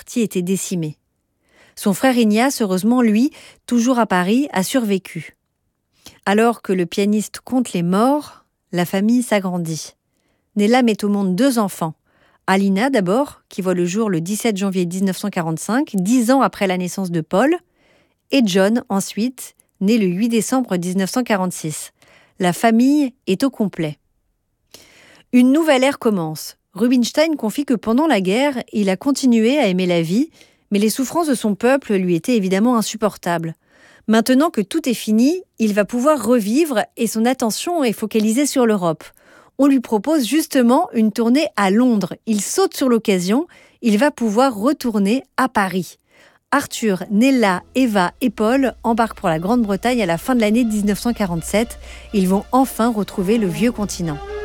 partie était décimée. Son frère Ignace, heureusement, lui, toujours à Paris, a survécu. Alors que le pianiste compte les morts, la famille s'agrandit. Nella met au monde 2 enfants. Alina d'abord, qui voit le jour le 17 janvier 1945, 10 ans après la naissance de Paul, et John ensuite, né le 8 décembre 1946. La famille est au complet. Une nouvelle ère commence. Rubinstein confie que pendant la guerre, il a continué à aimer la vie, mais les souffrances de son peuple lui étaient évidemment insupportables. Maintenant que tout est fini, il va pouvoir revivre et son attention est focalisée sur l'Europe. On lui propose justement une tournée à Londres. Il saute sur l'occasion, il va pouvoir retourner à Paris. Arthur, Nella, Eva et Paul embarquent pour la Grande-Bretagne à la fin de l'année 1947. Ils vont enfin retrouver le vieux continent.